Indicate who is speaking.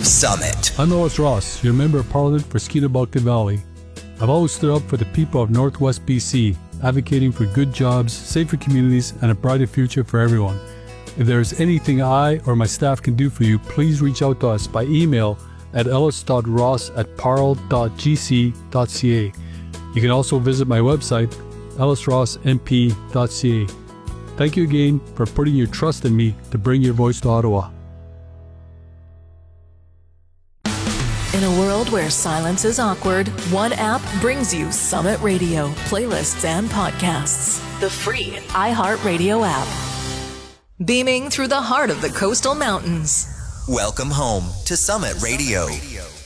Speaker 1: Summit.
Speaker 2: I'm Ellis Ross, your Member of Parliament for Skeena-Balka Valley. I've always stood up for the people of Northwest BC, advocating for good jobs, safer communities, and a brighter future for everyone. If there is anything I or my staff can do for you, please reach out to us by email at ellis.ross@parl.gc.ca. You can also visit my website, ellisrossmp.ca. Thank you again for putting your trust in me to bring your voice to Ottawa.
Speaker 3: In a world where silence is awkward, one app brings you Summit Radio, playlists and podcasts. The free iHeartRadio app. Beaming through the heart of the Coastal Mountains.
Speaker 1: Welcome home to Summit Radio.